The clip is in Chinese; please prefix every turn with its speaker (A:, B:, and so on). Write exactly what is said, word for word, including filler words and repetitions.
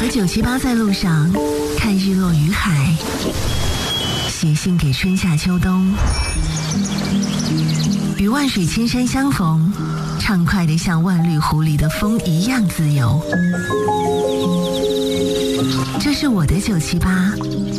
A: 和九七八在路上，看日落于海，写信给春夏秋冬，与万水千山相逢，畅快的像万绿湖里的风一样自由。这是我的九七八。